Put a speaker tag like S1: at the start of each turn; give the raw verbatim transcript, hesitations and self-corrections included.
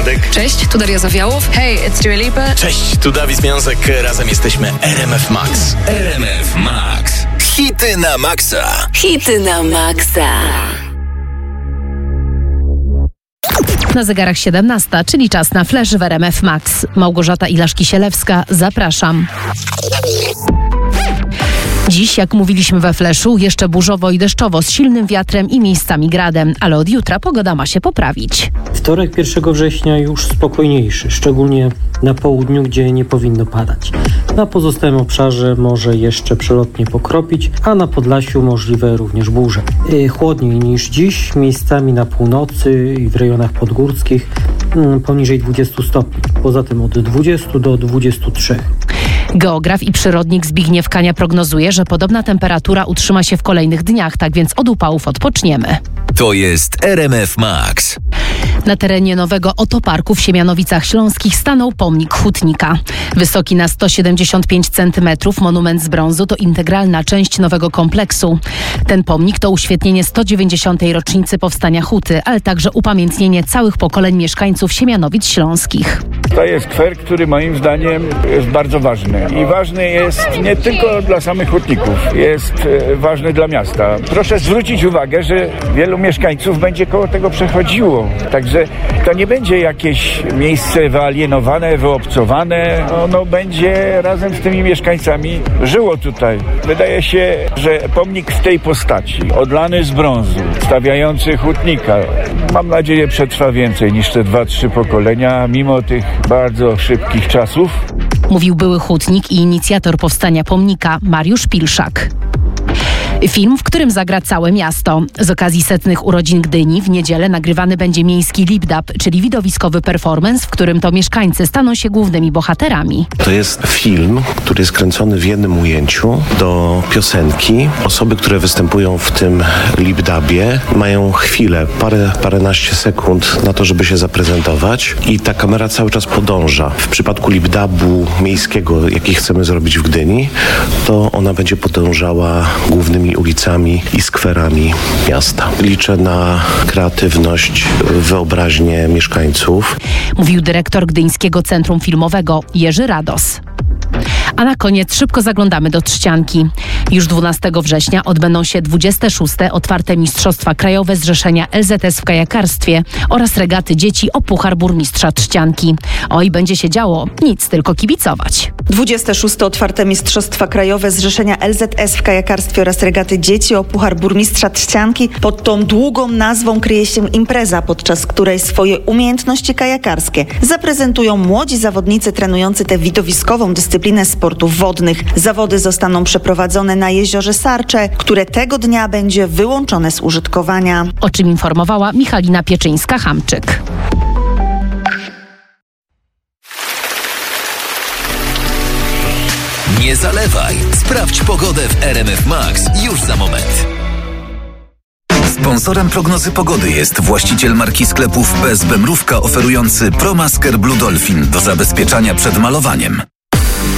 S1: Gwiazdek.
S2: Cześć, tu Daria Zawiałow. Hey, it's Dua Lipa.
S1: Cześć, tu Dawid Związek. Razem jesteśmy R M F Max.
S3: R M F Max. Hity na maksa.
S4: Hity na maksa.
S5: Na zegarach siedemnasta, czyli czas na Flash w R M F Max. Małgorzata Ilaszki-Sielewska, zapraszam. Dziś, jak mówiliśmy we Flashu, jeszcze burzowo i deszczowo z silnym wiatrem i miejscami gradem, ale od jutra pogoda ma się poprawić.
S6: Wtorek pierwszego września już spokojniejszy, szczególnie na południu, gdzie nie powinno padać. Na pozostałym obszarze może jeszcze przelotnie pokropić, a na Podlasiu możliwe również burze. Chłodniej niż dziś, miejscami na północy i w rejonach podgórskich poniżej dwudziestu stopni. Poza tym od dwudziestu do dwudziestu trzech.
S5: Geograf i przyrodnik Zbigniew Kania prognozuje, że podobna temperatura utrzyma się w kolejnych dniach, tak więc od upałów odpoczniemy.
S3: To jest R M F Max.
S5: Na terenie nowego Otoparku w Siemianowicach Śląskich stanął pomnik hutnika. Wysoki na sto siedemdziesiąt pięć centymetrów monument z brązu to integralna część nowego kompleksu. Ten pomnik to uświetnienie sto dziewięćdziesiątej rocznicy powstania huty, ale także upamiętnienie całych pokoleń mieszkańców Siemianowic Śląskich.
S7: To jest skwer, który moim zdaniem jest bardzo ważny. I ważny jest nie tylko dla samych hutników, jest ważny dla miasta. Proszę zwrócić uwagę, że wielu mieszkańców będzie koło tego przechodziło. Także to nie będzie jakieś miejsce wyalienowane, wyobcowane. Ono będzie razem z tymi mieszkańcami żyło tutaj. Wydaje się, że pomnik w tej postaci, odlany z brązu, stawiający hutnika, mam nadzieję, przetrwa więcej niż te dwa, trzy pokolenia, mimo tych bardzo szybkich czasów.
S5: Mówił były hutnik i inicjator powstania pomnika Mariusz Pilszak. Film, w którym zagra całe miasto. Z okazji setnych urodzin Gdyni w niedzielę nagrywany będzie miejski lip-dub, czyli widowiskowy performance, w którym to mieszkańcy staną się głównymi bohaterami.
S8: To jest film, który jest kręcony w jednym ujęciu do piosenki. Osoby, które występują w tym lip-dubie, mają chwilę, parę, paręnaście sekund na to, żeby się zaprezentować i ta kamera cały czas podąża. W przypadku lip-dubu miejskiego, jaki chcemy zrobić w Gdyni, to ona będzie podążała głównymi ulicami i skwerami miasta. Liczę na kreatywność, wyobraźnię mieszkańców.
S5: Mówił dyrektor Gdyńskiego Centrum Filmowego Jerzy Rados. A na koniec szybko zaglądamy do Trzcianki. Już dwunastego września odbędą się dwudzieste szóste otwarte Mistrzostwa Krajowe Zrzeszenia L Z S w kajakarstwie oraz regaty dzieci o Puchar Burmistrza Trzcianki. Oj, będzie się działo, nic, tylko kibicować.
S9: dwudzieste szóste otwarte Mistrzostwa Krajowe Zrzeszenia L Z S w kajakarstwie oraz regaty dzieci o Puchar Burmistrza Trzcianki. Pod tą długą nazwą kryje się impreza, podczas której swoje umiejętności kajakarskie zaprezentują młodzi zawodnicy trenujący tę widowiskową dyscyplinę sportów wodnych. Zawody zostaną przeprowadzone na jeziorze Sarcze, które tego dnia będzie wyłączone z użytkowania.
S5: O czym informowała Michalina Pieczyńska-Hamczyk.
S3: Nie zalewaj. Sprawdź pogodę w R M F Max już za moment. Sponsorem prognozy pogody jest właściciel marki sklepów Bez Bemrówka oferujący ProMasker Blue Dolphin do zabezpieczania przed malowaniem.